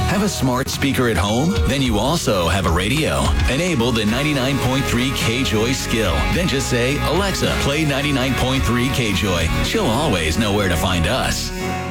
Have a smart speaker at home? Then you also have a radio. Enable the 99.3 KJOY skill. Then just say, Alexa, play 99.3 KJOY. She'll always know where to find us.